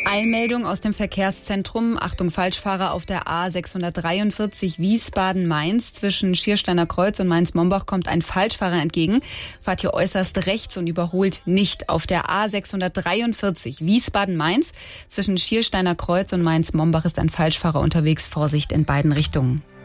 Eilmeldung aus dem Verkehrszentrum. Achtung, Falschfahrer auf der A643 Wiesbaden-Mainz. Zwischen Schiersteiner Kreuz und Mainz-Mombach kommt ein Falschfahrer entgegen. Fahrt hier äußerst rechts und überholt nicht. Auf der A643 Wiesbaden-Mainz. Zwischen Schiersteiner Kreuz und Mainz-Mombach ist ein Falschfahrer unterwegs. Vorsicht in beiden Richtungen.